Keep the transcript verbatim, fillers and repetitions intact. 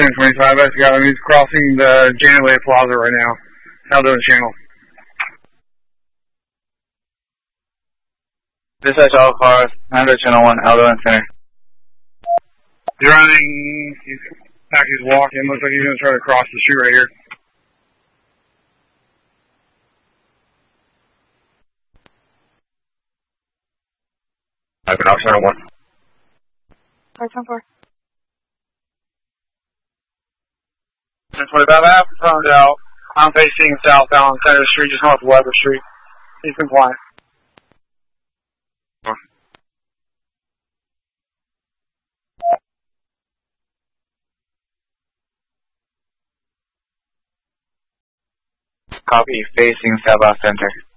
ten twenty-five, I got him. He's crossing the Janet Leigh Plaza right now. Aldo and Channel. Dispatch all cars, Aldo Channel one, Aldo and Center. He's running, he's, back, he's walking. Looks like he's going to try to cross the street right here. I've been off Channel one. Five ten four. ten twenty-five, I have found out. I'm facing southbound Center Street, just north of Weber Street. He's compliant. Copy, facing southbound Center.